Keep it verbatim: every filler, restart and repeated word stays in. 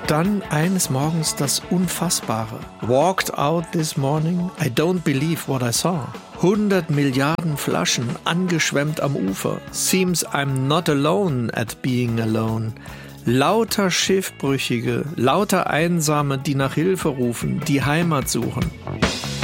dann eines Morgens das Unfassbare. Walked out this morning, I don't believe what I saw. Hundert Milliarden Flaschen angeschwemmt am Ufer. Seems I'm not alone at being alone. Lauter Schiffbrüchige, lauter Einsame, die nach Hilfe rufen, die Heimat suchen.